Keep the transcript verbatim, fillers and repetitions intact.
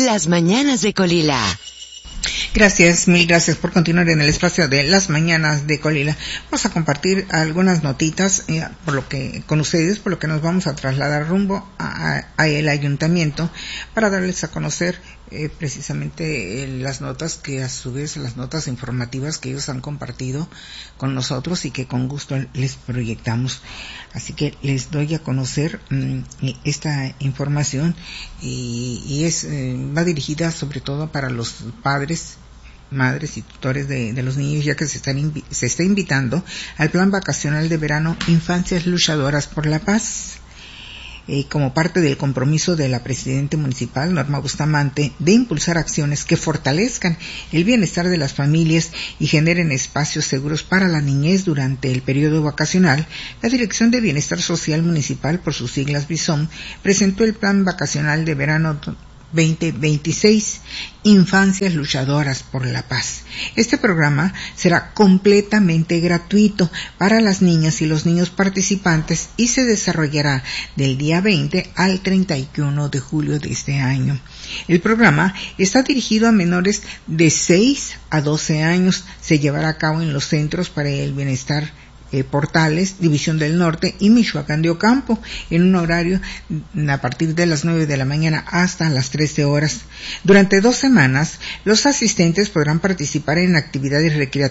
Las Mañanas de Colila. Gracias, mil gracias por continuar en el espacio de Las Mañanas de Colila. Vamos a compartir algunas notitas eh, por lo que con ustedes, por lo que nos vamos a trasladar rumbo a, a, a el ayuntamiento para darles a conocer eh, precisamente eh, las notas que a su vez las notas informativas que ellos han compartido con nosotros y que con gusto les proyectamos. Así que les doy a conocer mmm, esta información y, y es eh, va dirigida sobre todo para los padres, madres y tutores de, de los niños, ya que se, están invi- se está invitando al plan vacacional de verano Infancias Luchadoras por la Paz, eh, como parte del compromiso de la Presidenta Municipal, Norma Bustamante, de impulsar acciones que fortalezcan el bienestar de las familias y generen espacios seguros para la niñez durante el periodo vacacional. La Dirección de Bienestar Social Municipal, por sus siglas BISOM, presentó el plan vacacional de verano veinte veintiséis, Infancias Luchadoras por la Paz. Este programa será completamente gratuito para las niñas y los niños participantes y se desarrollará del día veinte al treinta y uno de julio de este año. El programa está dirigido a menores de seis a doce años. Se llevará a cabo en los Centros para el Bienestar Eh, Portales, División del Norte y Michoacán de Ocampo, en un horario a partir de las nueve de la mañana hasta las trece horas. Durante dos semanas, los asistentes podrán participar en actividades recreativas